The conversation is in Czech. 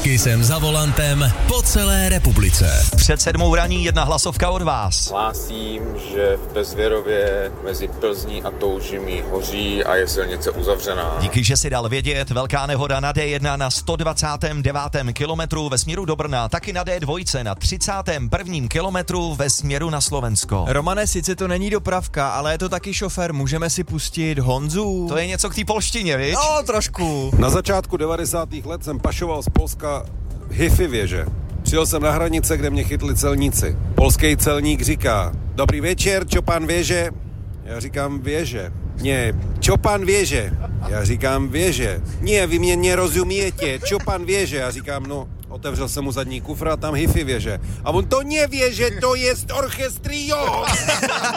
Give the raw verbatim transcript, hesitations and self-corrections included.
Kissem za volantem po celé republice. Před sedmou raní jedna hlasovka od vás. Hlásím, že v Bezvěrově mezi Plzní a Toužimí hoří a je silnice uzavřená. Díky, že si dal vědět, velká nehoda na D jedna na sto dvacátém devátém kilometru ve směru do Brna, taky na D dva na třicátém prvním kilometru ve směru na Slovensko. Romane, sice to není dopravka, ale je to taky šofér, můžeme si pustit Honzu. To je něco k té polštině, viď? No, trošku. Na začátku devadesátých let jsem pašoval z Polska hifi věže. Přijel jsem na hranice, kde mě chytli celníci. Polský celník říká: dobrý večer, čo pan věže? Já říkám věže. Ne, čo pan věže? Já říkám věže. Ne, vy mě nerozumíte, čo pan věže? Já říkám, no, otevřel jsem mu zadní kufr a tam hifi věže. A on to nevěže, to jest orchestrio!